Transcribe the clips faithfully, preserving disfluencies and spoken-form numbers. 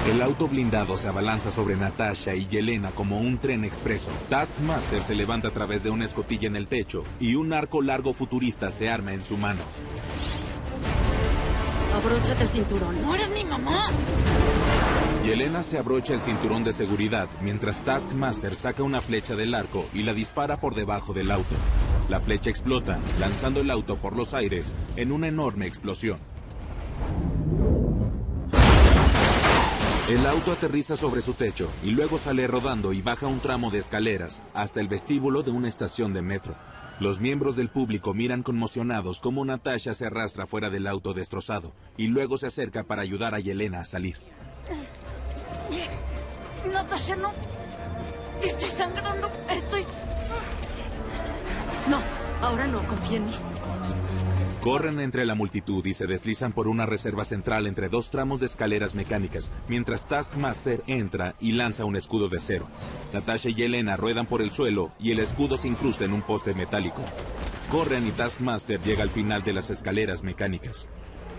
El auto blindado se abalanza sobre Natasha y Yelena como un tren expreso. Taskmaster se levanta a través de una escotilla en el techo y un arco largo futurista se arma en su mano. Abróchate el cinturón. ¡No eres mi mamá! Yelena se abrocha el cinturón de seguridad mientras Taskmaster saca una flecha del arco y la dispara por debajo del auto. La flecha explota, lanzando el auto por los aires en una enorme explosión. El auto aterriza sobre su techo y luego sale rodando y baja un tramo de escaleras hasta el vestíbulo de una estación de metro. Los miembros del público miran conmocionados cómo Natasha se arrastra fuera del auto destrozado y luego se acerca para ayudar a Yelena a salir. Natasha, no. Estoy sangrando. Estoy... No, ahora no. Confía en mí. Corren entre la multitud y se deslizan por una reserva central entre dos tramos de escaleras mecánicas, mientras Taskmaster entra y lanza un escudo de acero. Natasha y Yelena ruedan por el suelo y el escudo se incrusta en un poste metálico. Corren y Taskmaster llega al final de las escaleras mecánicas.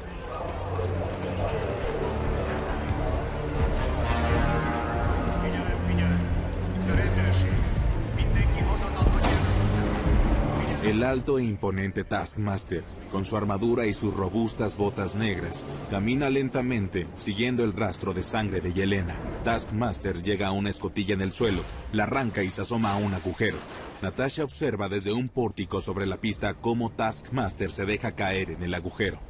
El alto e imponente Taskmaster, con su armadura y sus robustas botas negras, camina lentamente, siguiendo el rastro de sangre de Yelena. Taskmaster llega a una escotilla en el suelo, la arranca y se asoma a un agujero. Natasha observa desde un pórtico sobre la pista cómo Taskmaster se deja caer en el agujero.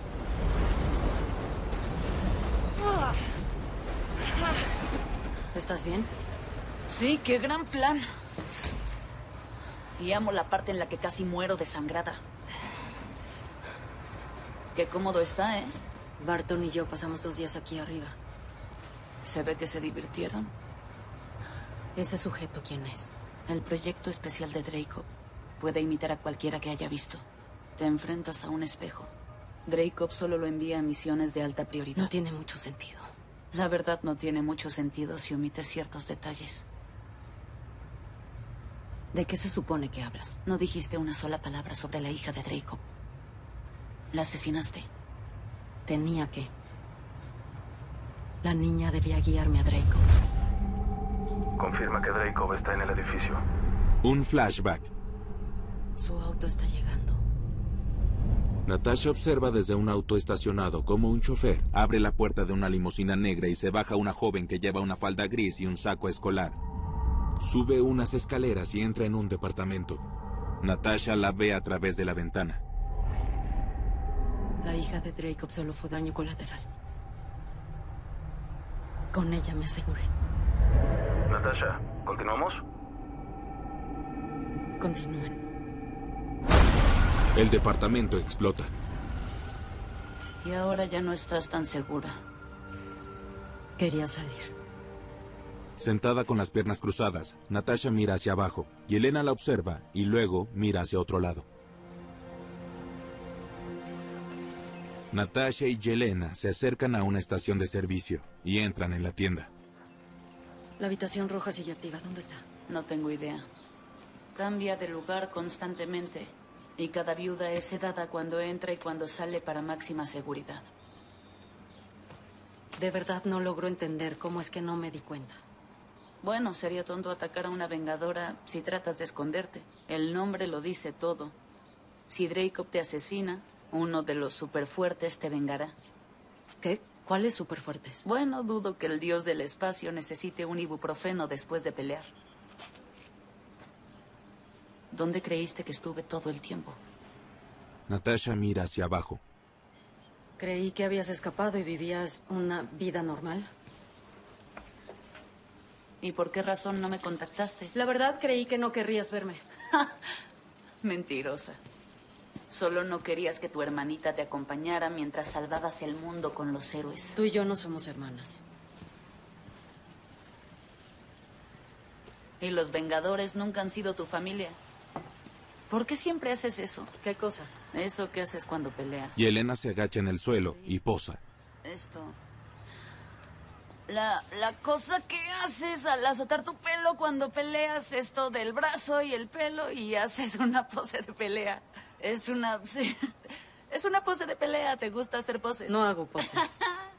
¿Estás bien? Sí, qué gran plan. Y amo la parte en la que casi muero desangrada. Qué cómodo está, ¿eh? Barton y yo pasamos dos días aquí arriba. Se ve que se divirtieron. ¿Ese sujeto quién es? El proyecto especial de Dreykov. Puede imitar a cualquiera que haya visto. Te enfrentas a un espejo. Dreykov solo lo envía a misiones de alta prioridad. No tiene mucho sentido. La verdad no tiene mucho sentido si omites ciertos detalles. ¿De qué se supone que hablas? No dijiste una sola palabra sobre la hija de Dreykov. La asesinaste. Tenía que. La niña debía guiarme a Dreykov. Confirma que Dreykov está en el edificio. Un flashback. Su auto está llegando. Natasha observa desde un auto estacionado cómo un chofer abre la puerta de una limusina negra y se baja una joven que lleva una falda gris y un saco escolar. Sube unas escaleras y entra en un departamento. Natasha la ve a través de la ventana. La hija de Dreykov solo fue daño colateral. Con ella me aseguré. Natasha, ¿continuamos? Continúen. El departamento explota. Y ahora ya no estás tan segura. Quería salir. Sentada con las piernas cruzadas, Natasha mira hacia abajo. Yelena la observa y luego mira hacia otro lado. Natasha y Yelena se acercan a una estación de servicio y entran en la tienda. La habitación roja sigue activa. ¿Dónde está? No tengo idea. Cambia de lugar constantemente. Y cada viuda es sedada cuando entra y cuando sale para máxima seguridad. De verdad no logro entender cómo es que no me di cuenta. Bueno, sería tonto atacar a una vengadora si tratas de esconderte. El nombre lo dice todo. Si Dreykov te asesina, uno de los superfuertes te vengará. ¿Qué? ¿Cuáles superfuertes? Bueno, dudo que el dios del espacio necesite un ibuprofeno después de pelear. ¿Dónde creíste que estuve todo el tiempo? Natasha mira hacia abajo. Creí que habías escapado y vivías una vida normal. ¿Y por qué razón no me contactaste? La verdad creí que no querrías verme. Mentirosa. Solo no querías que tu hermanita te acompañara mientras salvabas el mundo con los héroes. Tú y yo no somos hermanas. Y los Vengadores nunca han sido tu familia. ¿Por qué siempre haces eso? ¿Qué cosa? Eso que haces cuando peleas. Yelena se agacha en el suelo y posa. Esto... La, la cosa que haces al azotar tu pelo cuando peleas, esto del brazo y el pelo, y haces una pose de pelea. Es una... Sí, es una pose de pelea, ¿te gusta hacer poses? No hago poses.